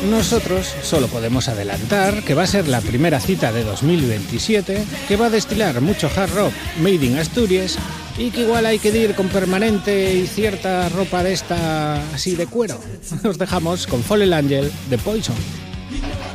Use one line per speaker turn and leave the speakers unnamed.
Nosotros solo podemos adelantar que va a ser la primera cita de 2027, que va a destilar mucho hard rock made in Asturias y que igual hay que ir con permanente y cierta ropa de esta así de cuero. Os dejamos con Fallen Angel de Poison.